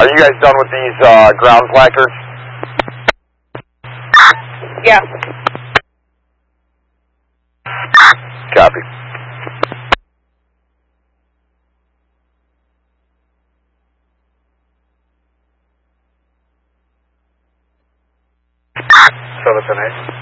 Are you guys done with these ground placards? Yeah. Copy. So it's an 8.